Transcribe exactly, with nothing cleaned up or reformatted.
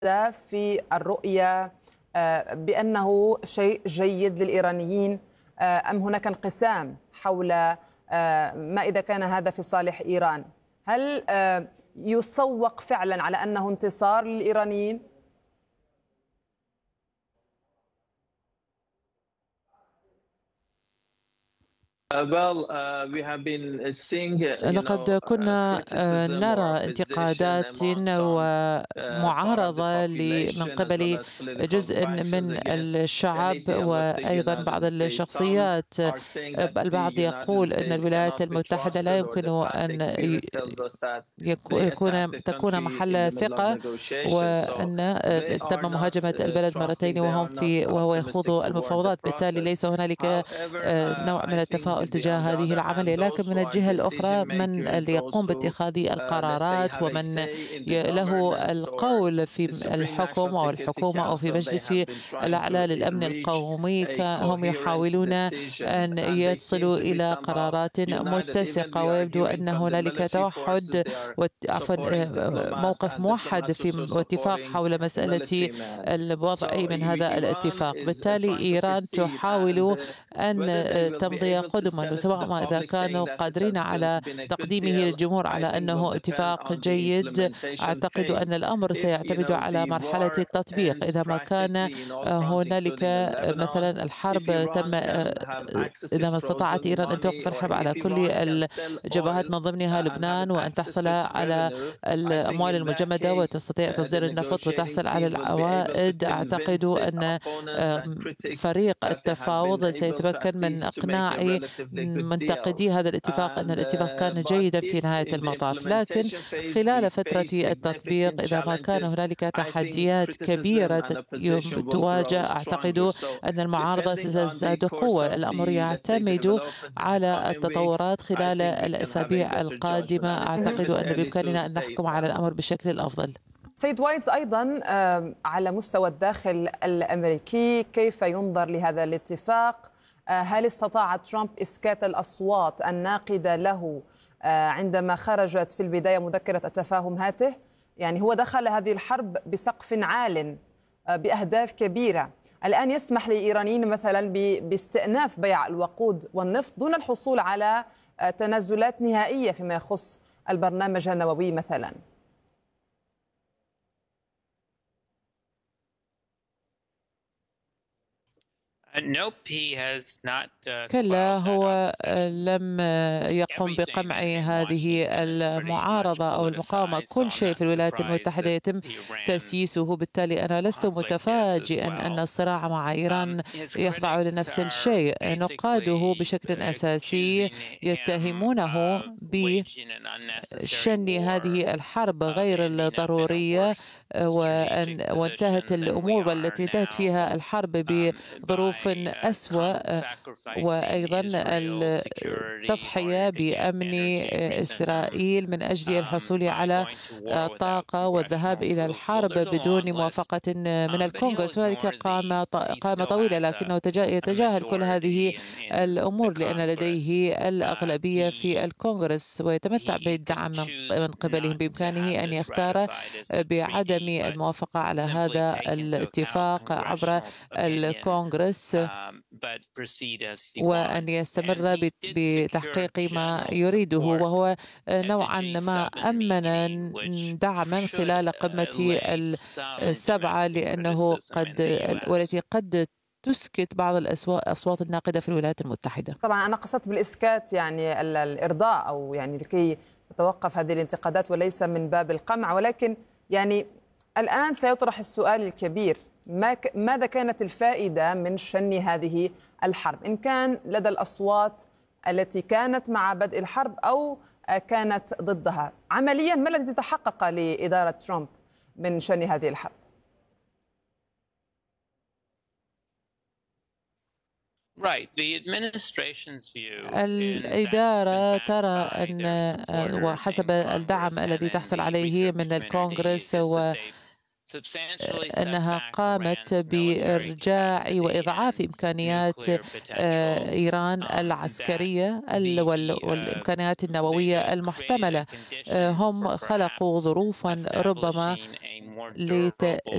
في الرؤية آه، بأنه شيء جيد للإيرانيين، آه، أم هناك انقسام حول آه، ما إذا كان هذا في صالح إيران؟ هل آه، يسوق فعلا على أنه انتصار للإيرانيين؟ لقد كنا نرى انتقادات ومعارضة من قبل جزء من الشعب وأيضا بعض الشخصيات. البعض يقول أن الولايات المتحدة لا يمكن أن يكون تكون محل ثقة، وأن تم مهاجمة البلد مرتين وهم في وهو يخوض المفاوضات. بالتالي ليس هنالك نوع من التفاؤل تجاه هذه العملية. لكن من الجهة الأخرى من اللي يقوم باتخاذ القرارات ومن له القول في الحكم أو الحكومة أو في مجلس الأعلى للأمن القومي هم يحاولون أن يصلوا إلى قرارات متسقة، ويبدو أن هنالك توحد عفوا موقف موحد في اتفاق حول مسألة الوضع من هذا الاتفاق. بالتالي إيران تحاول أن تمضي قدما، وسواء ما إذا كانوا قادرين على تقديمه للجمهور على أنه اتفاق جيد، أعتقد أن الأمر سيعتمد على مرحلة التطبيق. إذا ما كان هنالك مثلا الحرب تم إذا ما استطاعت إيران أن توقف الحرب على كل الجبهات من ضمنها لبنان، وأن تحصل على الأموال المجمدة وتستطيع تصدير النفط وتحصل على العوائد، أعتقد أن فريق التفاوض سيتمكن من إقناع منتقدي هذا الاتفاق أن الاتفاق كان جيدا في نهاية المطاف. لكن خلال فترة التطبيق إذا ما كان هنالك تحديات كبيرة تواجه، أعتقد أن المعارضة تزداد قوة. الأمر يعتمد على التطورات خلال الأسابيع القادمة. أعتقد أن بإمكاننا أن نحكم على الأمر بشكل الأفضل. سيد وايتز، أيضا على مستوى الداخل الأمريكي كيف ينظر لهذا الاتفاق؟ هل استطاع ترامب إسكات الأصوات الناقدة له عندما خرجت في البداية مذكرة التفاهم هاته؟ يعني هو دخل هذه الحرب بسقف عال بأهداف كبيرة، الآن يسمح للإيرانيين مثلا باستئناف بيع الوقود والنفط دون الحصول على تنازلات نهائية فيما يخص البرنامج النووي مثلا. كلا، هو لم يقم بقمع هذه المعارضة أو المقاومة. كل شيء في الولايات المتحدة يتم تأسيسه. بالتالي أنا لست متفاجئا أن الصراع مع إيران يخضع لنفس الشيء. نقاده بشكل أساسي يتهمونه بشن هذه الحرب غير الضرورية، وانتهت الأمور والتي انتهت فيها الحرب بظروف أسوأ، وأيضا التضحية بأمن إسرائيل من أجل الحصول على طاقة والذهاب إلى الحرب بدون موافقة من الكونغرس. هنالك قامة قامة طويلة، لكنه يتجاهل كل هذه الأمور لأن لديه الأغلبية في الكونغرس ويتمتع بالدعم من قبلهم. بإمكانه أن يختار بعدم الموافقة على هذا الاتفاق عبر الكونغرس وأن يستمر بتحقيق ما يريده، وهو نوعا ما أمن دعما خلال قمة السبعة، لأنه قد والتي قد تسكت بعض الأصوات الناقدة في الولايات المتحدة. طبعا أنا قصدت بالإسكات يعني الإرضاء، أو يعني لكي تتوقف هذه الانتقادات وليس من باب القمع. ولكن يعني الآن سيطرح السؤال الكبير: ما ك... ماذا كانت الفائدة من شن هذه الحرب، إن كان لدى الأصوات التي كانت مع بدء الحرب أو كانت ضدها؟ عمليا ما الذي تحقق لإدارة ترامب من شن هذه الحرب؟ الإدارة ترى أن وحسب الدعم الذي تحصل عليه من الكونغرس و أنها قامت بإرجاع وإضعاف إمكانيات إيران العسكرية والإمكانيات النووية المحتملة. هم خلقوا ظروفا ربما